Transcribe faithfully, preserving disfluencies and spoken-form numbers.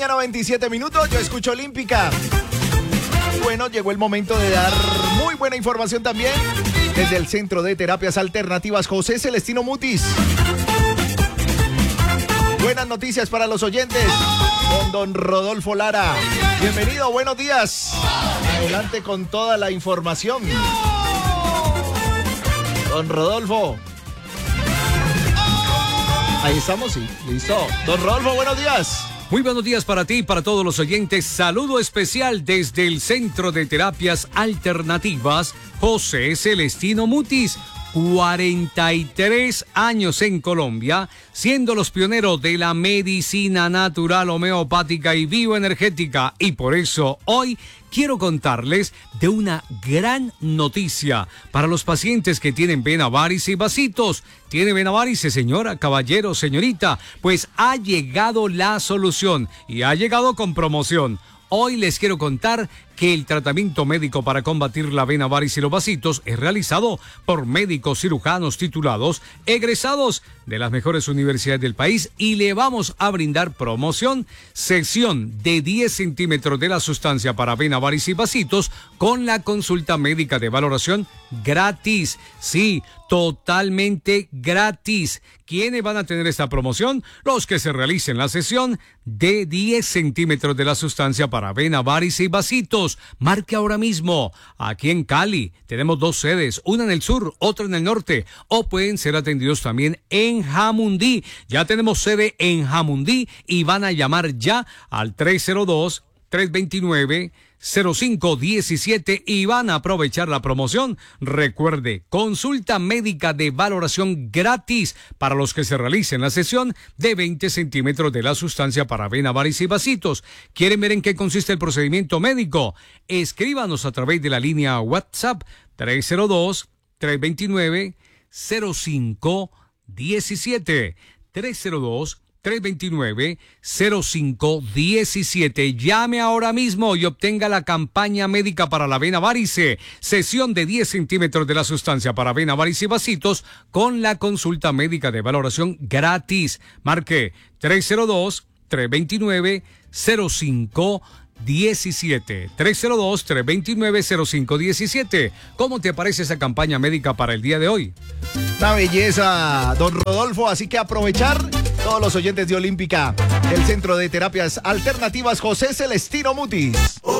mañana, veintisiete minutos. Yo escucho Olímpica. Bueno, llegó el momento de dar muy buena información también desde el Centro de Terapias Alternativas José Celestino Mutis. Buenas noticias para los oyentes con don Rodolfo Lara. Bienvenido, buenos días. Adelante con toda la información. Don Rodolfo. Ahí estamos, sí, listo. Don Rodolfo, buenos días. Muy buenos días para ti y para todos los oyentes. Saludo especial desde el Centro de Terapias Alternativas José Celestino Mutis. cuarenta y tres años en Colombia, siendo los pioneros de la medicina natural, homeopática y bioenergética. Y por eso hoy quiero contarles de una gran noticia para los pacientes que tienen vena varice y vasitos. ¿Tiene vena varice, señora, caballero, señorita? Pues ha llegado la solución y ha llegado con promoción. Hoy les quiero contar que el tratamiento médico para combatir la vena varice y los vasitos es realizado por médicos cirujanos titulados, egresados de las mejores universidades del país, y le vamos a brindar promoción, sesión de diez centímetros de la sustancia para vena varice y vasitos con la consulta médica de valoración gratis. Sí, totalmente gratis. ¿Quiénes van a tener esta promoción? Los que se realicen la sesión de diez centímetros de la sustancia para vena varice y vasitos. Marque ahora mismo. Aquí en Cali tenemos dos sedes, una en el sur, otra en el norte, o pueden ser atendidos también en Jamundí. Ya tenemos sede en Jamundí y van a llamar ya al tres cero dos, tres dos nueve, cero cinco uno siete y van a aprovechar la promoción. Recuerde, consulta médica de valoración gratis para los que se realicen la sesión de veinte centímetros de la sustancia para vena varice y vasitos. ¿Quieren ver en qué consiste el procedimiento médico? Escríbanos a través de la línea WhatsApp tres cero dos, tres dos nueve, cero cinco uno siete. tres cero dos, tres dos nueve, cero cinco uno siete. Llame ahora mismo y obtenga la campaña médica para la vena varice. Sesión de diez centímetros de la sustancia para vena varice y vasitos con la consulta médica de valoración gratis. Marque tres cero dos, tres dos nueve, cero cinco diecisiete. tres cero dos, tres dos nueve, cero cinco diecisiete. ¿Cómo te parece esa campaña médica para el día de hoy? Una belleza, don Rodolfo, así que aprovechar todos los oyentes de Olímpica, el Centro de Terapias Alternativas José Celestino Mutis.